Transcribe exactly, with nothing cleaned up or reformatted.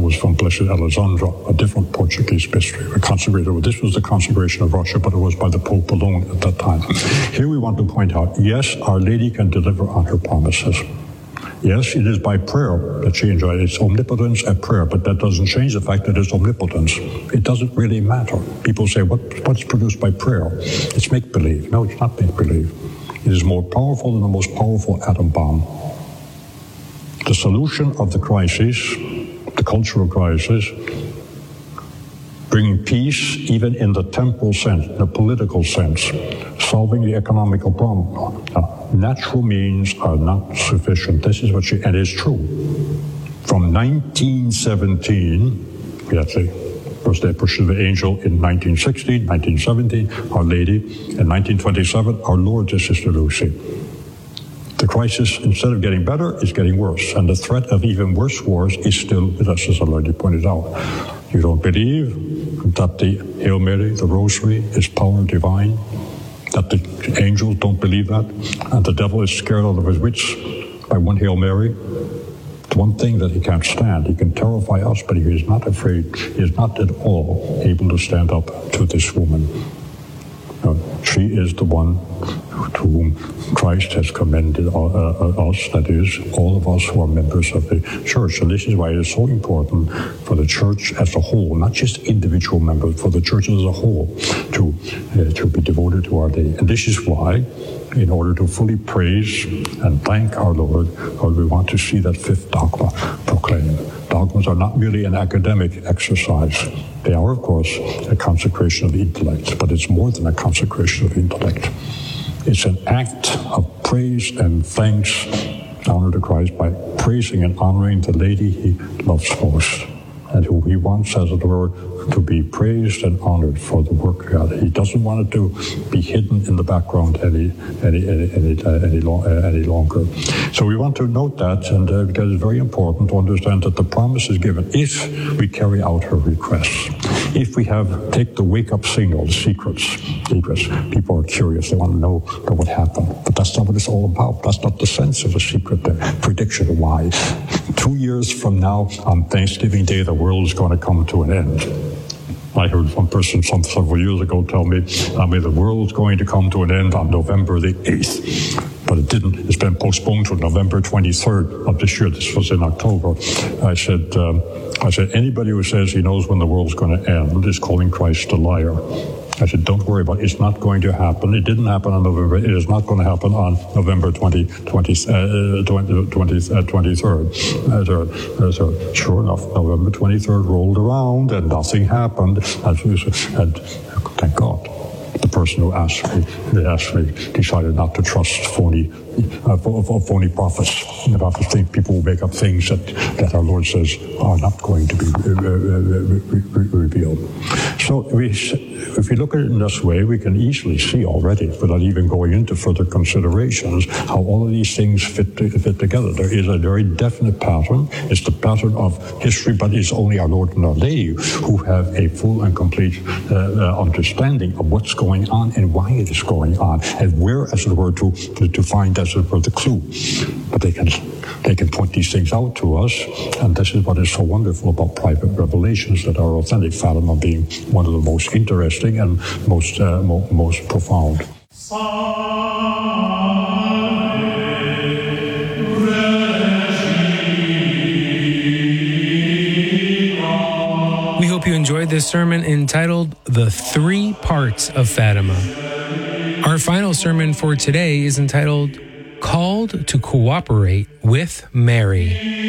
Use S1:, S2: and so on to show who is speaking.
S1: was from Blessed Alessandro, a different Portuguese mystery, a consecrated. This was the consecration of Russia, but it was by the Pope alone at that time. Here we want to point out, yes, Our Lady can deliver on her promises. Yes, it is by prayer that she enjoyed its omnipotence at prayer, but that doesn't change the fact that it's omnipotence. It doesn't really matter. People say, what, what's produced by prayer? It's make-believe. No, it's not make-believe. It is more powerful than the most powerful atom bomb. The solution of the crisis, the cultural crisis, bringing peace even in the temporal sense, the political sense, solving the economical problem. Uh, natural means are not sufficient. This is what she, and it's true. From nineteen seventeen, we had the first day push of the angel in nineteen sixteen, nineteen seventeen, Our Lady, in nineteen twenty-seven, our Lord to Sister Lucy. The crisis, instead of getting better, is getting worse. And the threat of even worse wars is still with us, as I already pointed out. You don't believe that the Hail Mary, the Rosary, is power divine? That the angels don't believe that? And the devil is scared out of his wits by one Hail Mary? It's one thing that he can't stand. He can terrify us, but he is not afraid. He is not at all able to stand up to this woman. No, she is the one to whom Christ has commended uh, uh, us, that is, all of us who are members of the church. And this is why it is so important for the church as a whole, not just individual members, for the church as a whole, to, uh, to be devoted to Our Lady. And this is why, in order to fully praise and thank our Lord, Lord, we want to see that fifth dogma proclaimed. Dogmas are not merely an academic exercise. They are, of course, a consecration of the intellect, but it's more than a consecration of the intellect. It's an act of praise and thanks, honor to Christ, by praising and honoring the Lady he loves most, and who he wants, as it were, to be praised and honored for the work of God. He doesn't want it to be hidden in the background any any any any, uh, any, lo- uh, any longer. So we want to note that, and uh, because it's very important to understand that the promise is given if we carry out her requests. If we have take the wake-up signal, the secrets, secrets. People are curious; they want to know, know what happened. But that's not what it's all about. That's not the sense of a secret. The prediction. Why? Two years from now, on Thanksgiving Day, the world is going to come to an end. I heard one person some several years ago tell me, I mean, the world's going to come to an end on November the eighth. But it didn't. It's been postponed to November twenty-third of this year. This was in October. I said, um, I said, anybody who says he knows when the world's going to end is calling Christ a liar. I said, don't worry about it. It's not going to happen. It didn't happen on November. It is not going to happen on November twentieth, twentieth, uh, twentieth, uh, twenty-third. Uh, so, uh, so, sure enough, November twenty-third rolled around and nothing happened. And, and thank God. The person who asked me, they asked me, decided not to trust phony, uh, phony prophets. The prophets think people will make up things that, that our Lord says are not going to be uh, re- re- revealed. So we, if we look at it in this way, we can easily see already, without even going into further considerations, how all of these things fit to, fit together. There is a very definite pattern. It's the pattern of history, but it's only our Lord and our Lady who have a full and complete uh, uh, understanding of what's going on and why it is going on, and where, as it were, to, to, to find, as it were, the clue. But they can they can point these things out to us, and this is what is so wonderful about private revelations that are authentic, Fatima being one of the most interesting and most uh, mo- most profound.
S2: We hope you enjoyed this sermon entitled The Three Parts of Fatima. Our final sermon for today is entitled Called to Cooperate with Mary.